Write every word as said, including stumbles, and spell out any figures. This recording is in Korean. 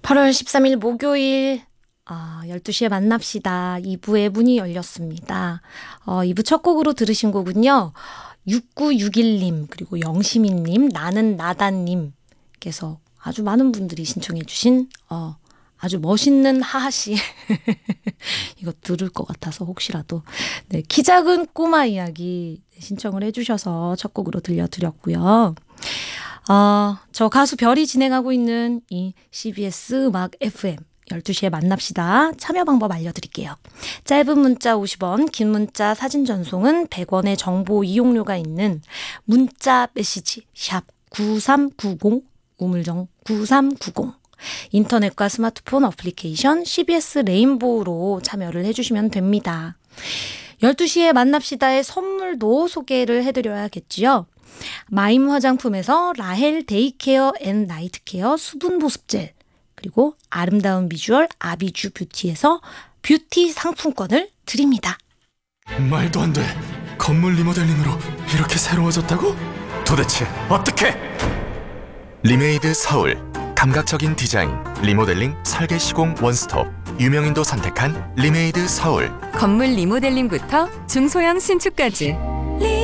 팔월 십삼일 목요일 아, 열두 시에 만납시다. 이 부의 문이 열렸습니다. 어, 이 부 첫 곡으로 들으신 곡은요. 육구육일님 그리고 영시민님 나는 나다님께서 아주 많은 분들이 신청해 주신 어, 아주 멋있는 하하씨 이거 들을 것 같아서 혹시라도 네, 키 작은 꼬마 이야기 신청을 해주셔서 첫 곡으로 들려드렸고요. 어, 저 가수 별이 진행하고 있는 이 씨비에스 음악 에프엠 열두 시에 만납시다. 참여 방법 알려드릴게요. 짧은 문자 오십 원, 긴 문자 사진 전송은 백 원의 정보 이용료가 있는 문자 메시지 샵 구삼구공 우물정 구삼구공 인터넷과 스마트폰 어플리케이션 씨비에스 레인보우로 참여를 해주시면 됩니다. 열두 시에 만납시다의 선물도 소개를 해드려야겠지요. 마임 화장품에서 라헬 데이케어 앤 나이트케어 수분 보습젤 그리고 아름다운 비주얼 아비주 뷰티에서 뷰티 상품권을 드립니다. 말도 안 돼. 건물 리모델링으로 이렇게 새로워졌다고? 도대체 어떻게? 리메이드 서울. 감각적인 디자인, 리모델링, 설계 시공 원스톱. 유명인도 선택한 리메이드 서울. 건물 리모델링부터 중소형 신축까지